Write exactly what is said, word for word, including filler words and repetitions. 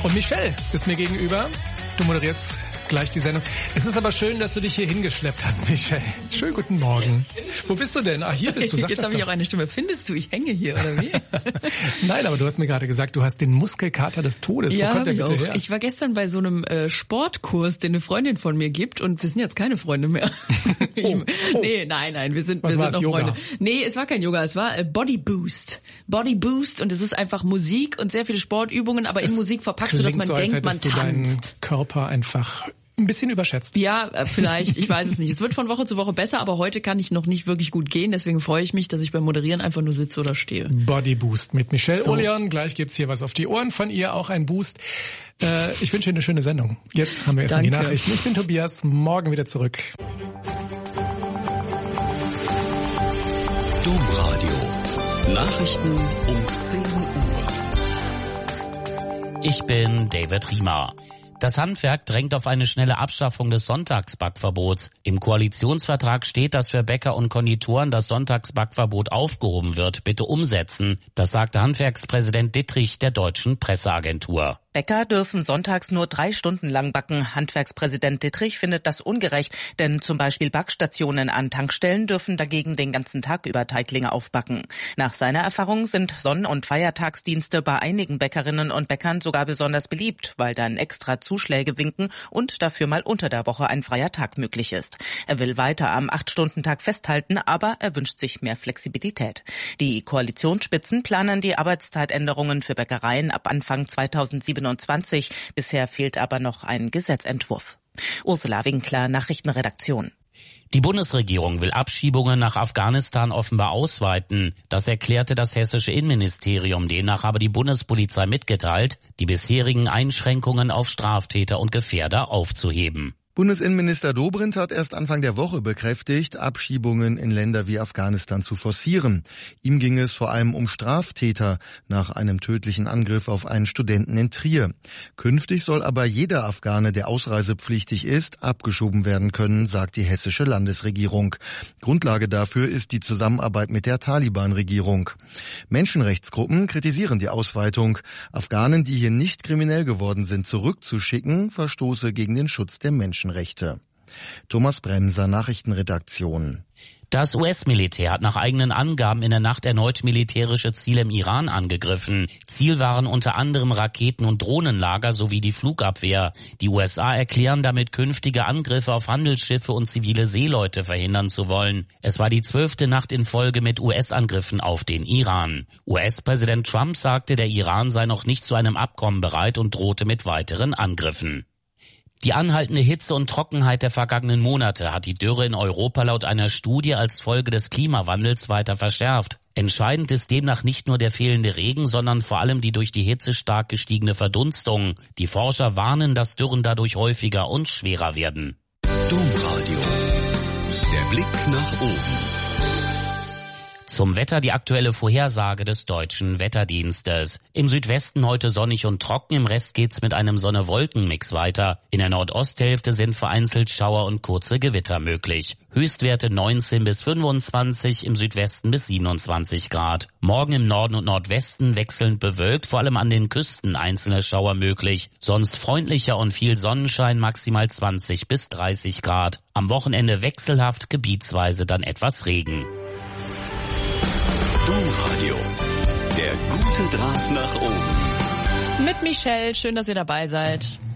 Und Michelle ist mir gegenüber. Du moderierst gleich die Sendung. Es ist aber schön, dass du dich hier hingeschleppt hast, Michelle. Schönen guten Morgen. Wo bist du denn? Ah, hier bist du. Sag Jetzt habe ich auch eine Stimme. Findest du, ich hänge hier, oder wie? Nein, aber du hast mir gerade gesagt, du hast den Muskelkater des Todes. Ja, Wo kommt der bitte ich auch. her? Ich war gestern bei so einem äh, Sportkurs, den eine Freundin von mir gibt, und wir sind jetzt keine Freunde mehr. ich, oh, oh. Nee, nein, nein, wir sind, Was wir war sind es, noch Yoga? Freunde. Nee, es war kein Yoga, es war äh, Body Boost. Body Boost, und es ist einfach Musik und sehr viele Sportübungen, aber in Musik verpackt, sodass man so, als denkt, man hättest du deinen tanzt. Körper einfach ein bisschen überschätzt. Ja, vielleicht, ich weiß es nicht. Es wird von Woche zu Woche besser, aber heute kann ich noch nicht wirklich gut gehen, deswegen freue ich mich, dass ich beim Moderieren einfach nur sitze oder stehe. Body Boost mit Michelle So. Oleon. Gleich gibt's hier was auf die Ohren von ihr, auch ein Boost. Äh, ich wünsche dir eine schöne Sendung. Jetzt haben wir erstmal die Danke. Nachrichten. Ich bin Tobias, morgen wieder zurück. Domradio. Nachrichten um zehn Uhr. Ich bin David Riemer. Das Handwerk drängt auf eine schnelle Abschaffung des Sonntagsbackverbots. Im Koalitionsvertrag steht, dass für Bäcker und Konditoren das Sonntagsbackverbot aufgehoben wird. Bitte umsetzen. Das sagte Handwerkspräsident Dittrich der Deutschen Presseagentur. Bäcker dürfen sonntags nur drei Stunden lang backen. Handwerkspräsident Dittrich findet das ungerecht, denn zum Beispiel Backstationen an Tankstellen dürfen dagegen den ganzen Tag über Teiglinge aufbacken. Nach seiner Erfahrung sind Sonn- und Feiertagsdienste bei einigen Bäckerinnen und Bäckern sogar besonders beliebt, weil dann extra Zuschläge winken und dafür mal unter der Woche ein freier Tag möglich ist. Er will weiter am acht-Stunden-Tag festhalten, aber er wünscht sich mehr Flexibilität. Die Koalitionsspitzen planen die Arbeitszeitänderungen für Bäckereien ab Anfang zweitausendsiebenundzwanzig. Bisher fehlt aber noch ein Gesetzentwurf. Ursula Winkler, Nachrichtenredaktion. Die Bundesregierung will Abschiebungen nach Afghanistan offenbar ausweiten. Das erklärte das hessische Innenministerium. Demnach habe die Bundespolizei mitgeteilt, die bisherigen Einschränkungen auf Straftäter und Gefährder aufzuheben. Bundesinnenminister Dobrindt hat erst Anfang der Woche bekräftigt, Abschiebungen in Länder wie Afghanistan zu forcieren. Ihm ging es vor allem um Straftäter nach einem tödlichen Angriff auf einen Studenten in Trier. Künftig soll aber jeder Afghane, der ausreisepflichtig ist, abgeschoben werden können, sagt die hessische Landesregierung. Grundlage dafür ist die Zusammenarbeit mit der Taliban-Regierung. Menschenrechtsgruppen kritisieren die Ausweitung. Afghanen, die hier nicht kriminell geworden sind, zurückzuschicken, verstoße gegen den Schutz der Menschen. Menschenrechte. Thomas Bremser, Nachrichtenredaktion. Das U S-Militär hat nach eigenen Angaben in der Nacht erneut militärische Ziele im Iran angegriffen. Ziel waren unter anderem Raketen- und Drohnenlager sowie die Flugabwehr. Die U S A erklären damit, künftige Angriffe auf Handelsschiffe und zivile Seeleute verhindern zu wollen. Es war die zwölfte Nacht in Folge mit U S-Angriffen auf den Iran. U S-Präsident Trump sagte, der Iran sei noch nicht zu einem Abkommen bereit und drohte mit weiteren Angriffen. Die anhaltende Hitze und Trockenheit der vergangenen Monate hat die Dürre in Europa laut einer Studie als Folge des Klimawandels weiter verschärft. Entscheidend ist demnach nicht nur der fehlende Regen, sondern vor allem die durch die Hitze stark gestiegene Verdunstung. Die Forscher warnen, dass Dürren dadurch häufiger und schwerer werden. Domradio. Der Blick nach oben. Zum Wetter die aktuelle Vorhersage des Deutschen Wetterdienstes. Im Südwesten heute sonnig und trocken, im Rest geht's mit einem Sonne-Wolken-Mix weiter. In der Nordosthälfte sind vereinzelt Schauer und kurze Gewitter möglich. Höchstwerte neunzehn bis fünfundzwanzig, im Südwesten bis siebenundzwanzig Grad. Morgen im Norden und Nordwesten wechselnd bewölkt, vor allem an den Küsten einzelne Schauer möglich. Sonst freundlicher und viel Sonnenschein, maximal zwanzig bis dreißig Grad. Am Wochenende wechselhaft, gebietsweise dann etwas Regen. Domradio. Der gute Draht nach oben. Mit Michelle, schön, dass ihr dabei seid.